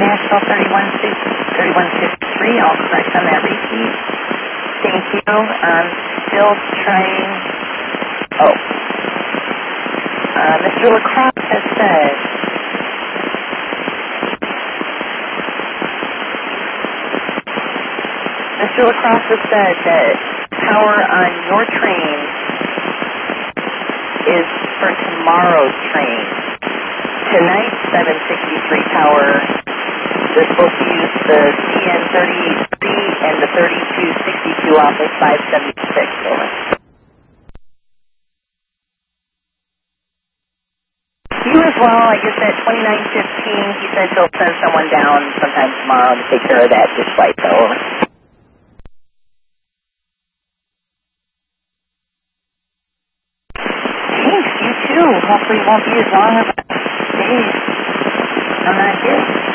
Nashville 3153, all correct on that repeat. Thank you. Still trying. Oh. Mr. LaCrosse has said. Mr. LaCrosse has said that power on your train is for tomorrow's train. Tonight's 763 power, they're supposed to use the CN33 and the 3262 off of 576. Over. You as well, I guess at 2915, he said he'll send someone down sometime tomorrow to take care of that just flight, though. Thanks, you too. Hopefully it won't be as long of a day. I'm not here.